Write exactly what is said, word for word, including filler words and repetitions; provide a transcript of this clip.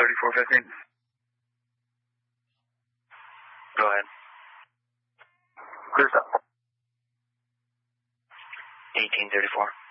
thirty-four fifteen. Go ahead. Clear stop. eighteen thirty-four.